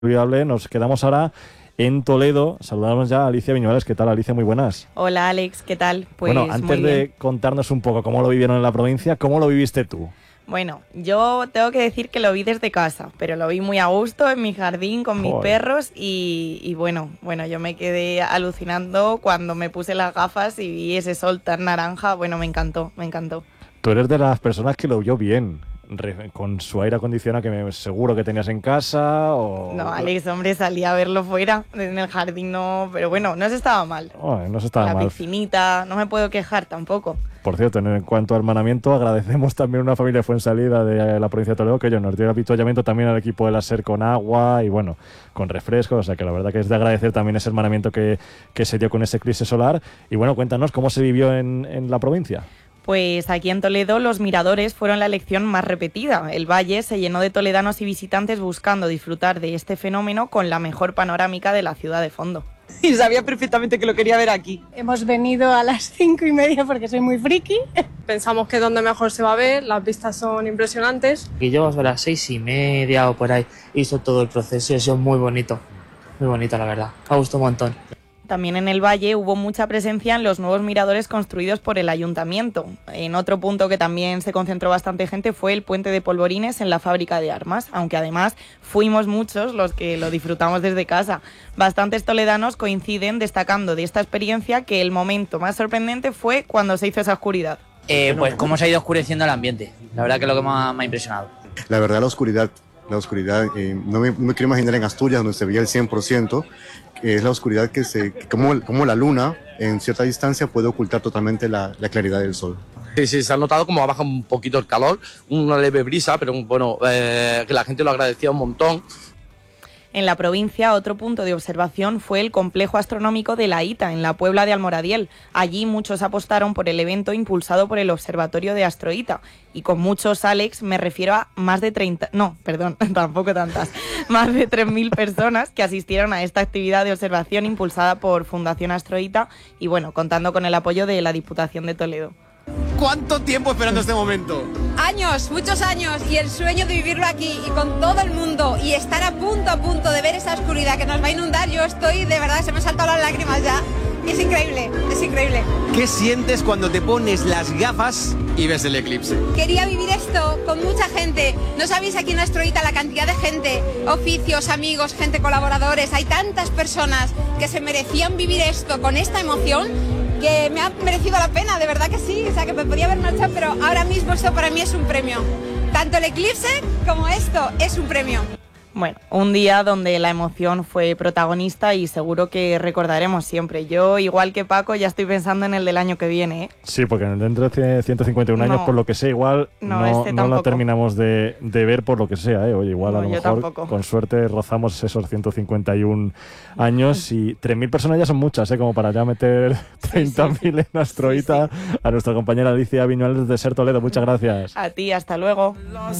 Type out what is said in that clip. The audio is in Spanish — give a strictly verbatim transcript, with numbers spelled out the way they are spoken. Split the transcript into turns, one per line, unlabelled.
Inolvidable. Nos quedamos ahora en Toledo. Saludamos ya a Alicia Viñuales. ¿Qué tal, Alicia? Muy buenas.
Hola, Alex, ¿qué tal? Pues
bueno, antes
muy bien.
de contarnos un poco cómo lo vivieron en la provincia, ¿cómo lo viviste tú?
Bueno, yo tengo que decir que lo vi desde casa, pero lo vi muy a gusto en mi jardín con mis
Joder.
perros y, y bueno, bueno, yo me quedé alucinando cuando me puse las gafas y vi ese sol tan naranja. Bueno, me encantó, me encantó.
Tú eres de las personas que lo vio bien, re- con su aire acondicionado que me, seguro que tenías en casa o...
No, Alex, hombre, salí a verlo fuera, en el jardín no, pero bueno, no se estaba mal.
Oh, no se estaba
La
mal.
piscinita, no me puedo quejar tampoco.
Por cierto, en cuanto a hermanamiento, agradecemos también a una familia de Fuensalida de la provincia de Toledo que ellos nos dio habituallamiento también al equipo de la SER con agua y bueno, con refrescos, o sea que la verdad que es de agradecer también ese hermanamiento que, que se dio con ese eclipse solar. Y bueno, cuéntanos cómo se vivió en, en la provincia.
Pues aquí en Toledo los miradores fueron la elección más repetida. El valle se llenó de toledanos y visitantes buscando disfrutar de este fenómeno con la mejor panorámica de la ciudad de fondo.
Y sabía perfectamente que lo quería ver aquí.
Hemos venido a las cinco y media porque soy muy friki.
Pensamos que es donde mejor se va a ver, las vistas son impresionantes.
Y yo a las seis y media o por ahí hizo todo el proceso y eso es muy bonito, muy bonito la verdad, me gustó un montón.
También en el valle hubo mucha presencia en los nuevos miradores construidos por el ayuntamiento. En otro punto que también se concentró bastante gente fue el puente de Polvorines en la fábrica de armas, aunque además fuimos muchos los que lo disfrutamos desde casa. Bastantes toledanos coinciden destacando de esta experiencia que el momento más sorprendente fue cuando se hizo esa oscuridad.
Eh, pues cómo se ha ido oscureciendo el ambiente, la verdad que es lo que más me ha impresionado.
La verdad, la oscuridad, la oscuridad, eh, no, me, no me quiero imaginar en Asturias donde se veía el cien por ciento, eh, es la oscuridad que se, como, como la luna en cierta distancia puede ocultar totalmente la, la claridad del sol.
Sí, sí, se ha notado como ha bajado un poquito el calor, una leve brisa, pero bueno, eh, que la gente lo agradecía un montón.
En la provincia, otro punto de observación fue el complejo astronómico de La Hita, en la Puebla de Almoradiel. Allí muchos apostaron por el evento impulsado por el Observatorio de Astroita. Y con muchos, Alex, me refiero a más de treinta... No, perdón, tampoco tantas. Más de tres mil personas que asistieron a esta actividad de observación impulsada por Fundación Astroita y, bueno, contando con el apoyo de la Diputación de Toledo.
¿Cuánto tiempo esperando este momento?
Años, muchos años, y el sueño de vivirlo aquí y con todo el mundo y estar a punto, a punto de ver esa oscuridad que nos va a inundar. Yo estoy, de verdad, se me han saltado las lágrimas ya. Es increíble, es increíble.
¿Qué sientes cuando te pones las gafas y ves el eclipse?
Quería vivir esto con mucha gente. No sabéis aquí en Astroita la cantidad de gente, oficios, amigos, gente, colaboradores. Hay tantas personas que se merecían vivir esto con esta emoción que me ha merecido la pena, de verdad que sí. O sea, que me podría haber marchado, pero ahora mismo esto para mí es un premio. Tanto el eclipse como esto es un premio.
Bueno, un día donde la emoción fue protagonista y seguro que recordaremos siempre. Yo, igual que Paco, ya estoy pensando en el del año que viene, ¿eh?
Sí, porque dentro de ciento cincuenta y un años,
No.
por lo que sea, igual
No,
no,
este
no lo
tampoco.
terminamos de, de ver por lo que sea, ¿eh? Oye, igual a
No,
lo
yo
mejor
tampoco.
con suerte rozamos esos ciento cincuenta y un años y tres mil personas ya son muchas, ¿eh? Como para ya meter treinta mil en Astroita.
Sí,
A nuestra compañera Alicia Viñuales de SER Toledo, muchas gracias.
A ti, hasta luego.